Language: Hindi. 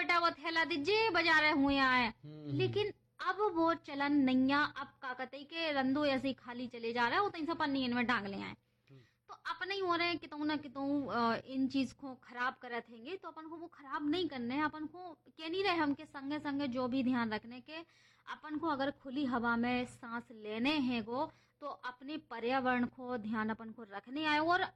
बेटा वो थैला दीजिए बाजारे हुए आए। लेकिन अब वो चलन नैया अब का कहते के रंदो ऐसे ही खाली चले जा रहा है, वो तो सब पन्नी इनमें टांग ले आए। तो अपने ही हो रहे हैं कितों ना कितों इन चीज को खराब करत हैंगे, तो अपन को वो खराब नहीं करने हैं। अपन को कह नहीं रहे हम के संगे संगे जो भी ध्यान रखने के, अपन को अगर खुली हवा में सांस लेने हैं गो, तो अपने पर्यावरण को ध्यान अपन को रखने आए। और